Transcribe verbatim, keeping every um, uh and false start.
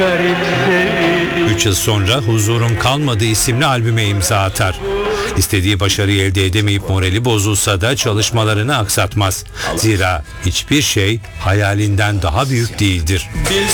Üç yıl sonra Huzurum Kalmadı isimli albüme imza atar. İstediği başarıyı elde edemeyip morali bozulsa da çalışmalarını aksatmaz. Zira hiçbir şey hayalinden daha büyük değildir.